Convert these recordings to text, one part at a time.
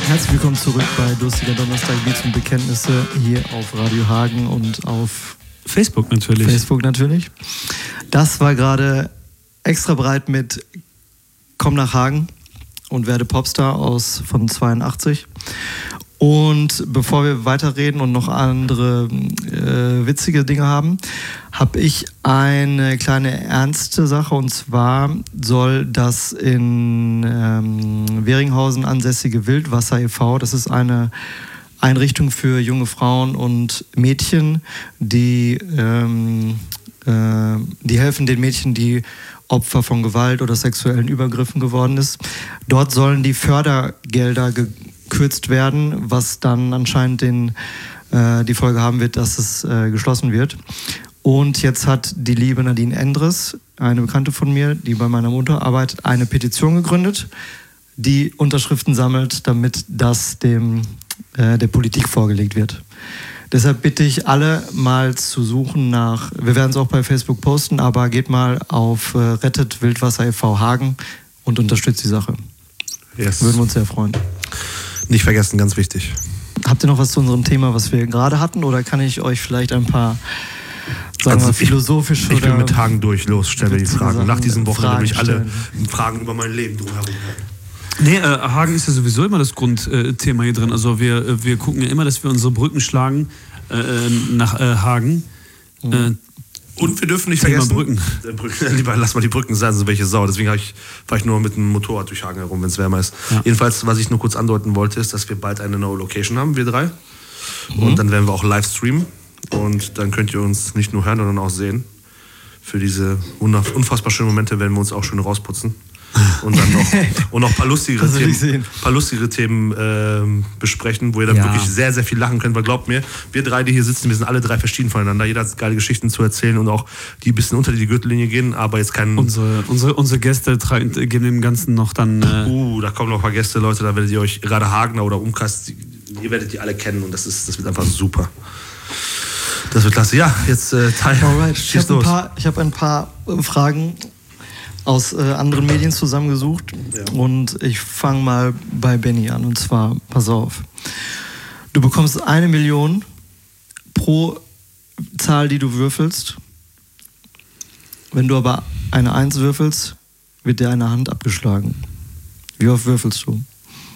Herzlich willkommen zurück bei Lustiger Donnerstag, Beats und Bekenntnisse hier auf Radio Hagen und auf Facebook natürlich. Das war gerade extra breit mit Komm nach Hagen und werde Popstar von 82. Und bevor wir weiterreden und noch andere witzige Dinge haben, habe ich eine kleine ernste Sache. Und zwar soll das in Weringhausen ansässige Wildwasser e.V., das ist eine Einrichtung für junge Frauen und Mädchen, die helfen den Mädchen, die Opfer von Gewalt oder sexuellen Übergriffen geworden ist. Dort sollen die Fördergelder gekürzt werden, was dann anscheinend die Folge haben wird, dass es geschlossen wird. Und jetzt hat die liebe Nadine Endres, eine Bekannte von mir, die bei meiner Mutter arbeitet, eine Petition gegründet, die Unterschriften sammelt, damit das der Politik vorgelegt wird. Deshalb bitte ich alle mal zu suchen nach, wir werden es auch bei Facebook posten, aber geht mal auf Rettet Wildwasser e.V. Hagen und unterstützt die Sache. Yes. Würden wir uns sehr freuen. Nicht vergessen, ganz wichtig. Habt ihr noch was zu unserem Thema, was wir gerade hatten, oder kann ich euch vielleicht ein paar, sagen wir mal, philosophische Ich bin mit Hagen durch, los, stelle die Fragen. Nach diesen Wochen nämlich alle Fragen über mein Leben drumherum. Nee, Hagen ist ja sowieso immer das Grundthema hier drin. Also wir gucken ja immer, dass wir unsere Brücken schlagen nach Hagen. Und wir dürfen nicht vergessen, Brücken. Lieber lass mal die Brücken sein, so welche Sau. Deswegen fahre ich nur mit dem Motorrad durch Hagen herum, wenn es wärmer ist. Ja. Jedenfalls, was ich nur kurz andeuten wollte, ist, dass wir bald eine neue Location haben, wir drei. Und dann werden wir auch live streamen. Und dann könnt ihr uns nicht nur hören, sondern auch sehen. Für diese unfassbar schönen Momente werden wir uns auch schön rausputzen. Und dann noch ein paar lustigere Themen besprechen, wo ihr dann wirklich sehr, sehr viel lachen könnt. Weil glaubt mir, wir drei, die hier sitzen, wir sind alle drei verschieden voneinander. Jeder hat geile Geschichten zu erzählen und auch die ein bisschen unter die Gürtellinie gehen, aber jetzt keinen... Unsere Gäste geben dem Ganzen noch dann... da kommen noch ein paar Gäste, Leute, da werdet ihr euch, gerade Hagener oder Umkreis, ihr werdet die alle kennen und das wird einfach super. Das wird klasse. Ja, jetzt Alright. Ich habe ein paar Fragen aus anderen Medien zusammengesucht. Ja. Und ich fange mal bei Benny an. Und zwar, pass auf, du bekommst 1 Million pro Zahl, die du würfelst. Wenn du aber eine 1 würfelst, wird dir eine Hand abgeschlagen. Wie oft würfelst du?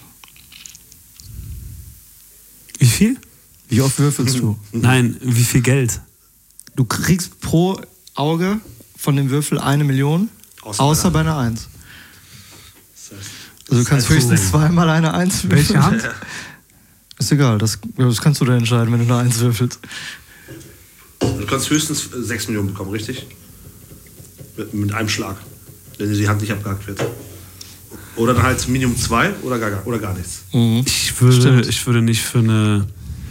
Wie viel? Wie oft würfelst du? Nein, wie viel Geld? Du kriegst pro Auge von dem Würfel 1 Million. Außer bei einer 1. Also du kannst höchstens zweimal eine 1 würfeln. Welche Hand? Ist egal, das kannst du dann entscheiden, wenn du eine 1 würfelst. Du kannst höchstens 6 Millionen bekommen, richtig? Mit einem Schlag, wenn die Hand nicht abgehakt wird. Oder dann halt Minimum 2 oder gar nichts. Mhm. Ich würde nicht für eine...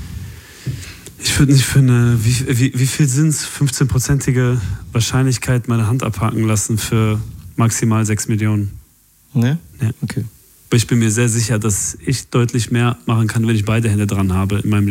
wie viel sind es? 15%ige Wahrscheinlichkeit meine Hand abhaken lassen für maximal 6 Millionen. Ne? Ja. Okay. Aber ich bin mir sehr sicher, dass ich deutlich mehr machen kann, wenn ich beide Hände dran habe in meinem Leben.